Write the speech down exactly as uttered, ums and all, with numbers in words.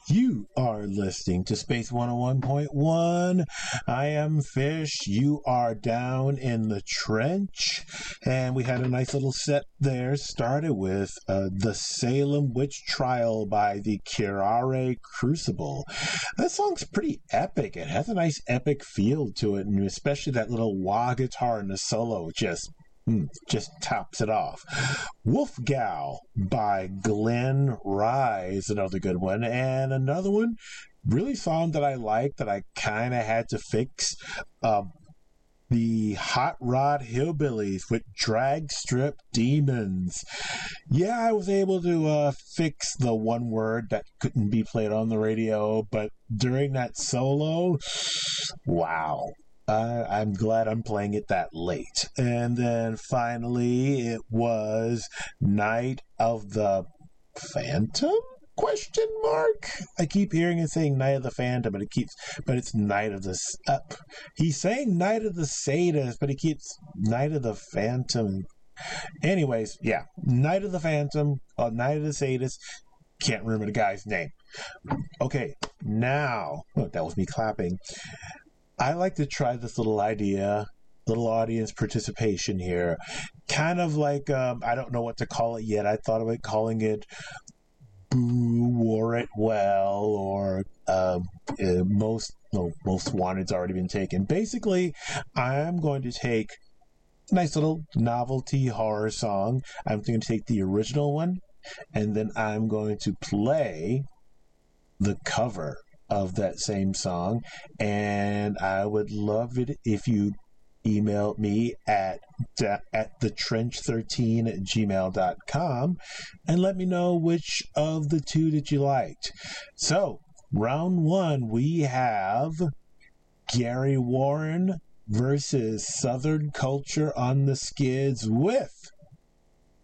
You are listening to Space one oh one point one. I am Fish. You are down in the trench. And we had a nice little set there. Started with uh, The Salem Witch Trial by the Kirare Crucible. That song's pretty epic. It has a nice epic feel to it. And especially that little wah guitar in the solo just Mm, just tops it off. Wolf Gal by Glenn Rise, another good one. And another one, really song that I like that I kind of had to fix. Um, the Hot Rod Hillbillies with Drag Strip Demons. Yeah, I was able to uh, fix the one word that couldn't be played on the radio, but during that solo, wow. Uh, I'm glad I'm playing it that late. And then finally, it was Night of the Phantom? Question mark? I keep hearing it saying Night of the Phantom, but it keeps, but it's Night of the. Uh, he's saying Night of the Sadist, but he keeps Night of the Phantom. Anyways, yeah, Night of the Phantom, uh, Night of the Sadist. Can't remember the guy's name. Okay, now oh, that was me clapping. I like to try this little idea, little audience participation here. Kind of like, um, I don't know what to call it yet. I thought about calling it Boo Wore It Well, or um, uh, most, no, Most Wanted's already been taken. Basically, I'm going to take a nice little novelty horror song. I'm going to take the original one, and then I'm going to play the cover of that same song, and I would love it if you emailed me at at the trench thirteen at gmail dot com and let me know which of the two that you liked. So round one, we have Gary Warren versus Southern Culture on the Skids with